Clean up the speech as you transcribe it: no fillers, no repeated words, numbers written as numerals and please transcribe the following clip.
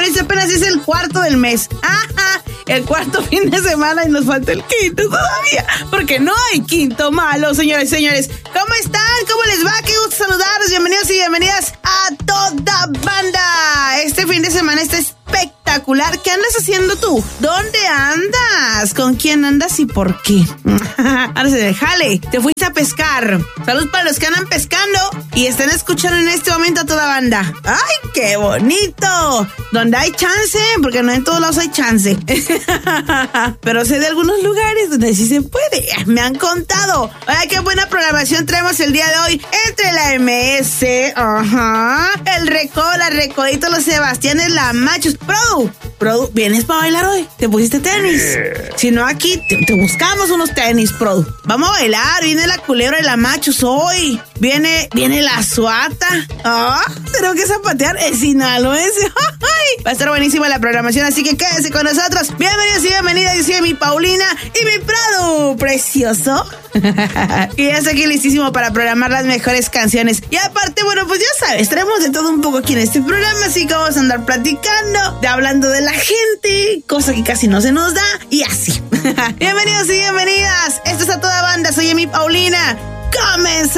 señores, apenas es el cuarto del mes. ¡Ajá! El cuarto fin de semana y nos falta el quinto todavía, porque no hay quinto malo, señores. ¿Cómo están? ¿Cómo les va? Qué gusto saludarlos. Bienvenidos y bienvenidas a toda banda. Este fin de semana está espectacular. ¿Qué andas haciendo tú? ¿Dónde andas? ¿Con quién andas y por qué? Ahora se déjale. Te fuiste a pescar. Saludos para los que andan pescando y están escuchando en este momento a toda banda. ¡Ay, qué bonito! Donde hay chance, porque no en todos lados hay chance. Pero sé de algunos lugares donde sí se puede. Me han contado. Ay, qué buena programación traemos el día de hoy. Entre la MS, el Recodo, la Recodito, los Sebastianes, la Machos. Produ, ¿vienes para bailar hoy? ¿Te pusiste tenis? Si no, aquí te buscamos unos tenis, Produ. Vamos a bailar. Viene la Culebra y la Machos hoy. Viene la Suata. Tenemos que zapatear el sinaloense. Va a estar buenísima la programación, así que quédense con nosotros. Bienvenidos y bienvenidas. Yo soy mi Paulina y mi Prado precioso. Y ya está aquí listísimo para programar las mejores canciones. Y aparte, bueno, pues ya sabes, traemos de todo un poco aquí en este programa, así que vamos a andar platicando, hablando de la gente, cosa que casi no se nos da, y así. Bienvenidos y bienvenidas. Esto es A Toda Banda. Soy mi Paulina. Comenzamos.